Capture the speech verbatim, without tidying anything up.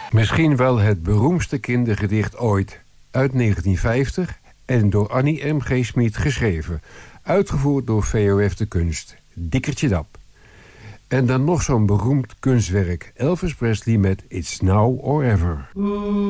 Misschien wel het beroemdste kindergedicht ooit. Uit negentien vijftig en door Annie M G Schmid geschreven. Uitgevoerd door V O F de Kunst. Dikkertje Dap. En dan nog zo'n beroemd kunstwerk. Elvis Presley met It's Now or Ever.